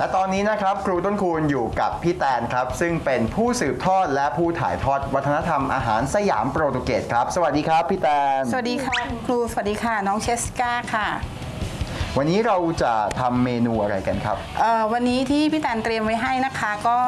และตอนนี้นะครับครูต้นคูณอยู่กับพี่แตนครับซึ่งเป็นผู้สืบทอดและผู้ถ่ายทอดวัฒนธรรมอาหารสยามโปรตุเกสครับสวัสดีครับพี่แตนสวัสดีค่ะครูสวัสดีค่ะน้องเชสกาค่ะวันนี้เราจะทำเมนูอะไรกันครับวันนี้ที่พี่แตนเตรียมไว้ให้นะคะก็